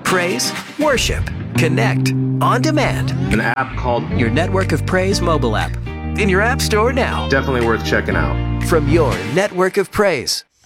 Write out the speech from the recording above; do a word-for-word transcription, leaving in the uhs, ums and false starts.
Praise, worship, connect, on demand. An app called Your Network of Praise mobile app. In your app store now. Definitely worth checking out. From your Network of Praise.